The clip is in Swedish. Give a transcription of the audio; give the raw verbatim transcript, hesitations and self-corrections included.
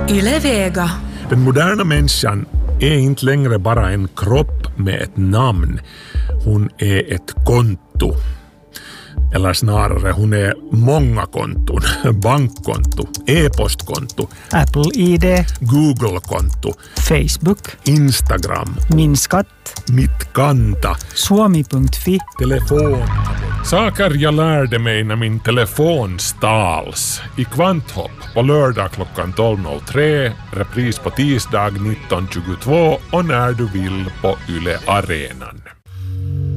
Yle Vega. Den moderna människan är inte längre bara en kropp med ett namn. Hon är ett konto. Eller snarare, hon är många konton. Bankkonto, e-postkonto, Apple I D, Google-konto, Facebook, Instagram, Min skatt, Mitt kanta, Suomi punkt fi. telefon. Saker jag lärde mig när min telefon stals. I Kvanthopp på lördag klockan tolv noll tre, repris på tisdag nitton tjugotvå och när du vill på Yle Arenan.